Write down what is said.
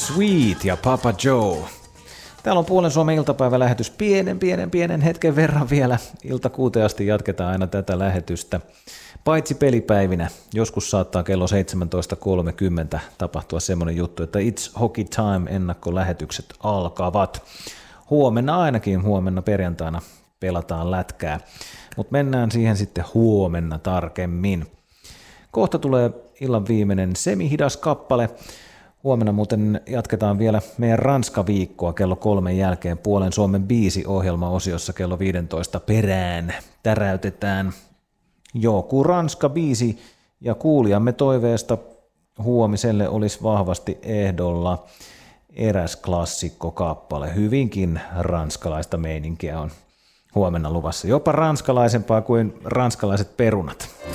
Sweet ja Papa Joe. Täällä on Puolen Suomen iltapäivälähetys pienen hetken verran vielä. Ilta 6 asti jatketaan aina tätä lähetystä. Paitsi pelipäivinä, joskus saattaa kello 17.30 tapahtua semmoinen juttu, että It's Hockey Time ennakkolähetykset alkavat. Huomenna perjantaina pelataan lätkää, mutta mennään siihen sitten huomenna tarkemmin. Kohta tulee illan viimeinen semihidas kappale. Huomenna muuten jatketaan vielä meidän Ranska-viikkoa kello 3 jälkeen Puolen Suomen biisi-ohjelma-osiossa kello 15 perään. Täräytetään joku Ranska-biisi ja kuulijamme toiveesta huomiselle olisi vahvasti ehdolla eräs klassikkokappale. Hyvinkin ranskalaista meininkiä on huomenna luvassa. Jopa ranskalaisempaa kuin ranskalaiset perunat.